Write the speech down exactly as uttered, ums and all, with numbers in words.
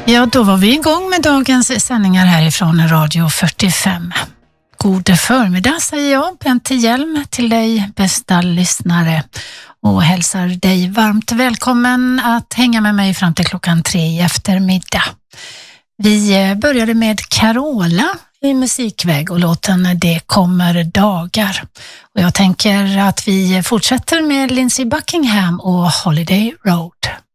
Ja, då var vi igång med dagens sändningar härifrån Radio fyrtiofem. God förmiddag säger jag, Bente Hjelm, till dig bästa lyssnare, och hälsar dig varmt välkommen att hänga med mig fram till klockan tre i eftermiddag. Vi började med Carola i musikväg och låten Det kommer dagar. Och jag tänker att vi fortsätter med Lindsey Buckingham och Holiday Road.